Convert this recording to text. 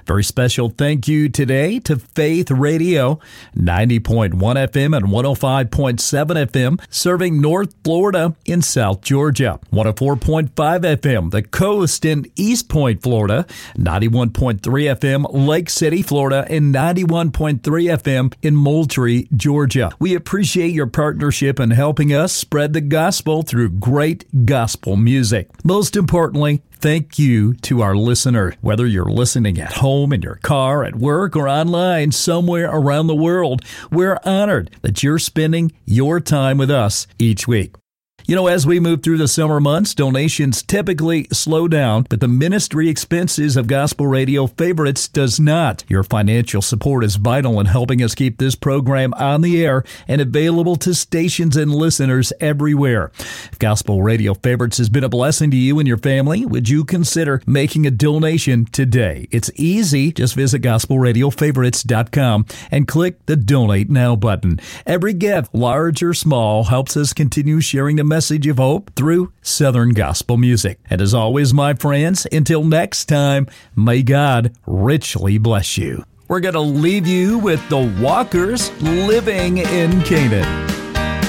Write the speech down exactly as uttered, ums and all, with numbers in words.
Very special thank you today to Faith Radio, ninety point one F M and one oh five point seven F M, serving North Florida in South Georgia. one oh four point five F M, the coast in East Point, Florida. ninety-one point three F M, Lake City, Florida, and ninety-one point three F M in Moultrie, Georgia. We appreciate your partnership in helping us spread the gospel through great gospel music. Most importantly, thank you to our listener. Whether you're listening at home, in your car, at work, or online somewhere around the world, we're honored that you're spending your time with us each week. You know, as we move through the summer months, donations typically slow down, but the ministry expenses of Gospel Radio Favorites does not. Your financial support is vital in helping us keep this program on the air and available to stations and listeners everywhere. If Gospel Radio Favorites has been a blessing to you and your family, would you consider making a donation today? It's easy. Just visit gospel radio favorites dot com and click the Donate Now button. Every gift, large or small, helps us continue sharing the message of hope through Southern gospel music. And as always, my friends, until next time, may God richly bless you. We're going to leave you with the Walkers, Living in Canaan.